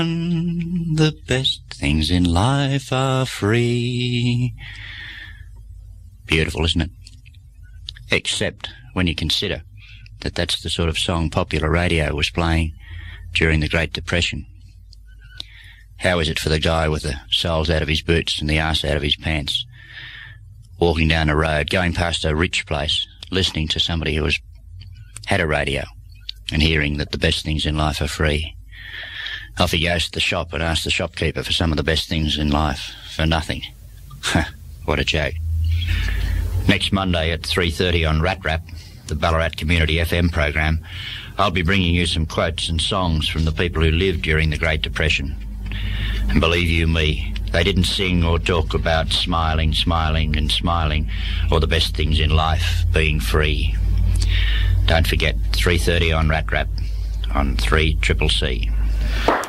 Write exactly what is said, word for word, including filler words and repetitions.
The best things in life are free. Beautiful, isn't it? Except when you consider that that's the sort of song popular radio was playing during the Great Depression. How is it for the guy with the soles out of his boots and the arse out of his pants, walking down the road, going past a rich place, listening to somebody who has had a radio and hearing that the best things in life are free? Off he goes to the shop and asks the shopkeeper for some of the best things in life for nothing. What a joke. Next Monday at three thirty on Rat Rap, the Ballarat Community F M program, I'll be bringing you some quotes and songs from the people who lived during the Great Depression. And believe you me, they didn't sing or talk about smiling, smiling and smiling, or the best things in life being free. Don't forget, three thirty on Rat Rap on three C C C.